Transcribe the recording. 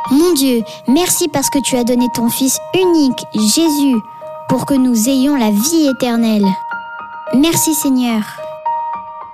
Mon Dieu, merci parce que tu as donné ton Fils unique, Jésus, pour que nous ayons la vie éternelle. Merci Seigneur.